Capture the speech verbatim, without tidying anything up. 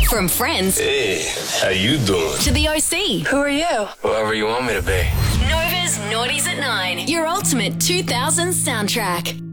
From Friends Hey, how you doing? to the O C. Who are you? Whoever you want me to be. Nova's Naughties at nine. Your ultimate two thousands soundtrack.